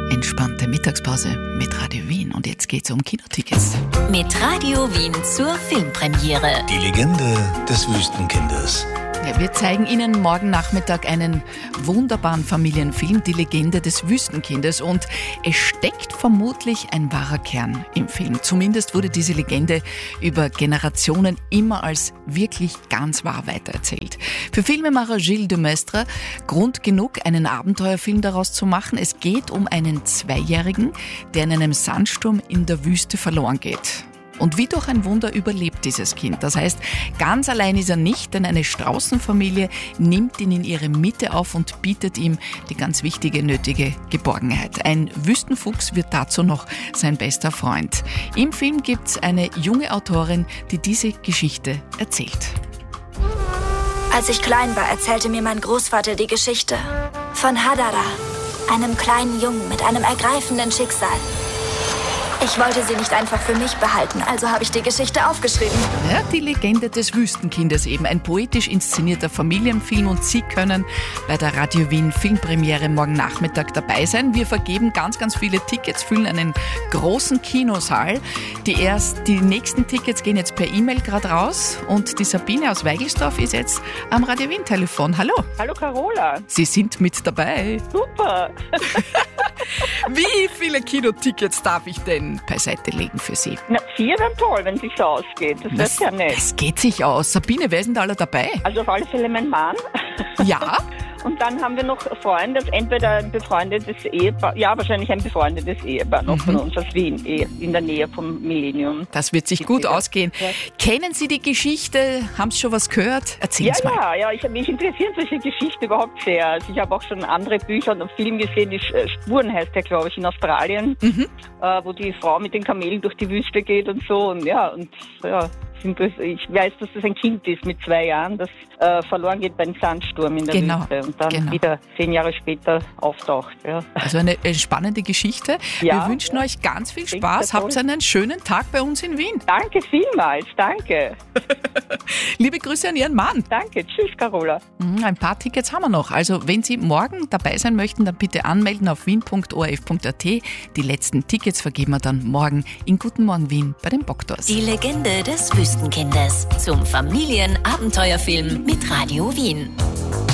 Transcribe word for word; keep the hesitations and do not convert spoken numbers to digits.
Entspannte Mittagspause mit Radio Wien. Und jetzt geht's um Kinotickets. Mit Radio Wien zur Filmpremiere. Die Legende des Wüstenkindes. Ja, wir zeigen Ihnen morgen Nachmittag einen wunderbaren Familienfilm, Die Legende des Wüstenkindes. Und es steckt vermutlich ein wahrer Kern im Film. Zumindest wurde diese Legende über Generationen immer als wirklich ganz wahr weitererzählt. Für Filmemacher Gilles de Maistre Grund genug, einen Abenteuerfilm daraus zu machen. Es geht um einen Zweijährigen, der in einem Sandsturm in der Wüste verloren geht. Und wie durch ein Wunder überlebt dieses Kind. Das heißt, ganz allein ist er nicht, denn eine Straußenfamilie nimmt ihn in ihre Mitte auf und bietet ihm die ganz wichtige, nötige Geborgenheit. Ein Wüstenfuchs wird dazu noch sein bester Freund. Im Film gibt es eine junge Autorin, die diese Geschichte erzählt. Als ich klein war, erzählte mir mein Großvater die Geschichte von Hadara, einem kleinen Jungen mit einem ergreifenden Schicksal. Ich wollte sie nicht einfach für mich behalten, also habe ich die Geschichte aufgeschrieben. Ja, die Legende des Wüstenkindes eben, ein poetisch inszenierter Familienfilm, und Sie können bei der Radio Wien Filmpremiere morgen Nachmittag dabei sein. Wir vergeben ganz, ganz viele Tickets, füllen einen großen Kinosaal. Die, erst, die nächsten Tickets gehen jetzt per E-Mail gerade raus, und die Sabine aus Weigelsdorf ist jetzt am Radio Wien Telefon. Hallo. Hallo Carola. Sie sind mit dabei. Super. Wie viele Kinotickets darf ich denn beiseite legen für Sie? Na, vier wären toll, wenn es sich so ausgeht. Das, das ist ja nett. Das geht sich aus. Sabine, wer ist denn da alle dabei? Also auf alle Fälle mein Mann. Ja. Und dann haben wir noch Freunde, entweder ein befreundetes Ehepaar, ja, wahrscheinlich ein befreundetes Ehepaar noch mhm. von uns aus Wien, in der Nähe vom Millennium. Das wird sich gut ausgehen. Ja. Kennen Sie die Geschichte? Haben Sie schon was gehört? Erzählen Sie ja, mal. Ja, ja, ich, mich interessiert solche Geschichte überhaupt sehr. Also ich habe auch schon andere Bücher und einen Film gesehen, die Spuren heißt der, glaube ich, in Australien, mhm. äh, wo die Frau mit den Kamelen durch die Wüste geht und so. Und ja, und ja. Ich weiß, dass das ein Kind ist mit zwei Jahren, das äh, verloren geht beim Sandsturm in der genau, Wüste und dann genau. wieder zehn Jahre später auftaucht. Ja. Also eine, eine spannende Geschichte. Ja, Wir wünschen ja. euch ganz viel Spaß. Habt einen schönen Tag bei uns in Wien. Danke vielmals, danke. Liebe Grüße an Ihren Mann. Danke, tschüss Carola. Ein paar Tickets haben wir noch. Also wenn Sie morgen dabei sein möchten, dann bitte anmelden auf wien punkt o r f punkt a t. Die letzten Tickets vergeben wir dann morgen in Guten Morgen Wien bei den Bocktors. Die Legende des Wüstenkindes zum Familienabenteuerfilm mit Radio Wien.